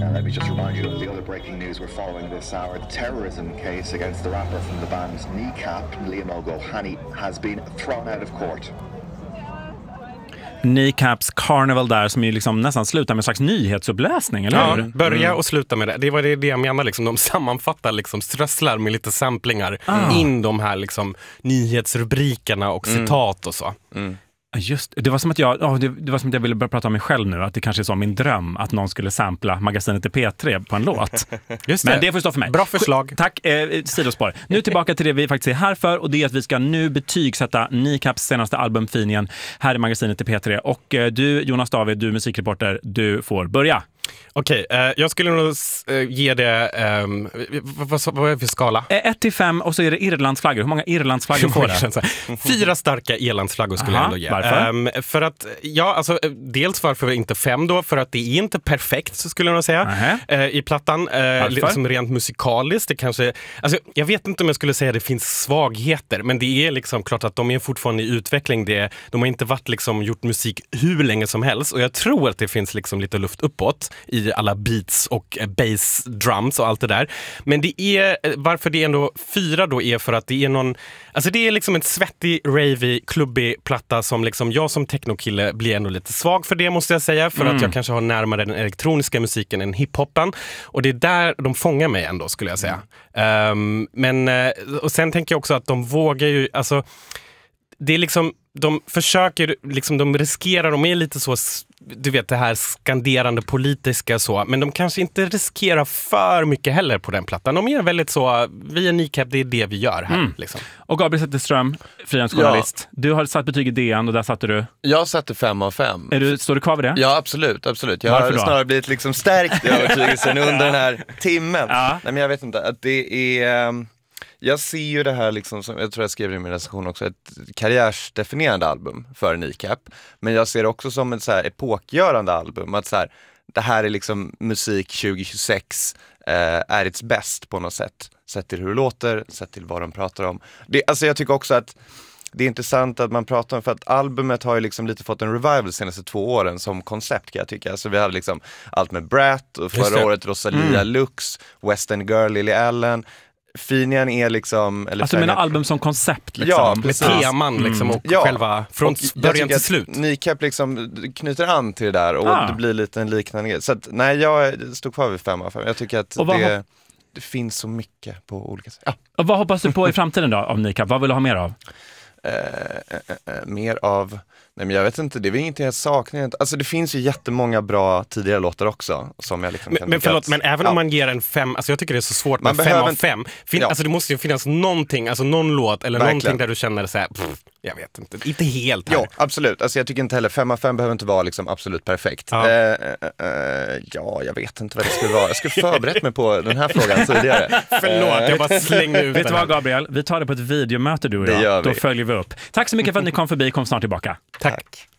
Let me just remind you of the other breaking news we're following this hour. The terrorism case against the rapper from the band Kneecap, Liam O'Gohani, has been thrown out of court. Kneecaps Carnival där som ju liksom nästan slutar med en slags nyhetsuppläsning, eller hur? Ja, börja och sluta med det. Det var det jag menar, liksom, de sammanfattar liksom, strösslar med lite samplingar in de här liksom, nyhetsrubrikerna och citat och så. Just, det var som att det var som att jag ville börja prata om mig själv nu, att det kanske är så min dröm att någon skulle sampla magasinet i P3 på en låt. Just det. Men det får stå för mig. Bra förslag. Tack, sidospår. Nu tillbaka till det vi faktiskt är här för, och det är att vi ska nu betygsätta Kneecaps senaste album Finien här i magasinet i P3. Och du, Jonas David, du musikreporter, du får börja. Okej, jag skulle nog ge det vad är det för skala? 1-5 och så är det Irlandsflaggor. Hur många Irlandsflaggor får det? 4 starka Irlandsflaggor skulle jag ändå ge. Varför? För att, ja, alltså, dels varför inte 5 då? För att det är inte perfekt, så skulle jag nog säga, i plattan. Liksom rent musikaliskt. Det kanske, alltså, jag vet inte om jag skulle säga att det finns svagheter, men det är liksom klart att de är fortfarande i utveckling. De har inte varit liksom gjort musik hur länge som helst, och jag tror att det finns liksom lite luft uppåt i alla beats och bass drums och allt det där. Men det är, varför det är ändå 4 då, är för att det är någon, alltså det är liksom en svettig, ravey, klubbig platta som liksom jag som technokille blir ändå lite svag för det, måste jag säga, för att jag kanske har närmare den elektroniska musiken än hiphopen, och det är där de fångar mig ändå, skulle jag säga. Men och sen tänker jag också att de vågar ju, alltså det är liksom, de försöker liksom, de riskerar, de är lite så, du vet, det här skanderande politiska så, men de kanske inte riskerar för mycket heller på den plattan. De är väldigt så, vi är Kneecap, det är det vi gör här. Liksom. Och Gabriel Zetterström, frilansjournalist. Du har satt betyg i DN och där satte du? Jag satte 5 av 5. Står du kvar vid det? Ja, absolut. Jag har snarare blivit liksom stärkt i övertygelsen under den här timmen. Nej, men jag vet inte, att det är... Jag ser ju det här liksom, som jag tror jag skrev i min recension också, ett karriärsdefinierande album för Kneecap. Men jag ser det också som ett så här epokgörande album. Att så här, det här är liksom musik 2026 är its bäst på något sätt. Sett till hur det låter, sett till vad de pratar om. Alltså jag tycker också att det är intressant att man pratar om, för att albumet har ju liksom lite fått en revival de senaste 2 åren som koncept, kan jag tycka. Alltså vi hade liksom allt med Brat, och förra året Rosalia Lux, Western Girl, Lily Allen. Finien är liksom... Eller alltså du menar album som koncept? Liksom. Ja, med teman liksom, och själva från början till slut. Kneecap liksom knyter an till det där, och det blir lite en liknande grej. Så att, nej, jag stod kvar vid 5 av 5. Jag tycker att det finns så mycket på olika sätt. Ja. Och vad hoppas du på i framtiden då av Kneecap? Vad vill du ha mer av? Mer av... Nej, men jag vet inte, det är väl ingenting jag saknar. Alltså det finns ju jättemånga bra tidigare låtar också som jag liksom kan... Men förlåt, men även om man ger en 5, alltså jag tycker det är så svårt med 5 av 5. Alltså det måste ju finnas någonting, alltså någon låt eller någonting där du känner så här, jag vet inte helt här. Ja, absolut. Alltså jag tycker inte heller 5 av 5 behöver inte vara liksom absolut perfekt. Jag vet inte vad det skulle vara. Jag skulle förberett mig på den här frågan tidigare. Förlåt, jag bara slängde ut. Vet du vad, Gabriel? Vi tar det på ett videomöte, du och jag. Då följer vi upp. Tack så mycket för att ni kom förbi. Kom snart tillbaka. Tack.